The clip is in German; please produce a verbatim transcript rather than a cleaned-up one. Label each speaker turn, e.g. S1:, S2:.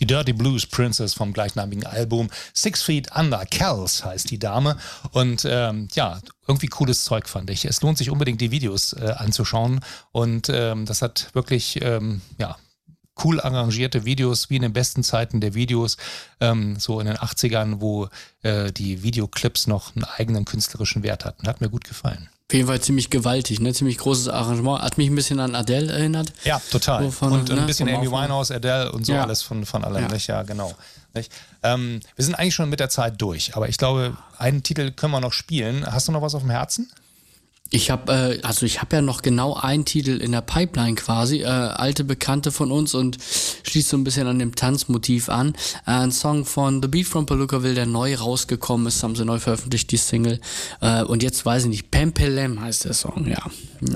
S1: Die Dirty Blues Princess vom gleichnamigen Album. Six Feet Under, Kels heißt die Dame. Und ähm, ja, irgendwie cooles Zeug fand ich. Es lohnt sich unbedingt, die Videos äh, anzuschauen. Und ähm, das hat wirklich, ähm, ja, cool arrangierte Videos, wie in den besten Zeiten der Videos, ähm, so in den achtzigern, wo äh, die Videoclips noch einen eigenen künstlerischen Wert hatten. Hat mir gut gefallen.
S2: Auf jeden Fall ziemlich gewaltig, ne? Ziemlich großes Arrangement. Hat mich ein bisschen an Adele erinnert.
S1: Ja, total.
S2: So von,
S1: und ein
S2: ne,
S1: bisschen
S2: vom
S1: Amy
S2: Aufbau.
S1: Winehouse, Adele und so
S2: Ja.
S1: alles von, von allem.
S2: Ja.
S1: Nicht? Ja, genau. Nicht? Ähm, wir sind eigentlich schon mit der Zeit durch, aber ich glaube, einen Titel können wir noch spielen. Hast du noch was auf dem Herzen?
S2: Ich habe, äh, also ich habe ja noch genau einen Titel in der Pipeline quasi, äh, alte Bekannte von uns und schließt so ein bisschen an dem Tanzmotiv an. Äh, ein Song von The Beat from Palookaville, der neu rausgekommen ist, haben sie neu veröffentlicht, die Single. Äh, und jetzt weiß ich nicht, Pempelem heißt der Song, ja.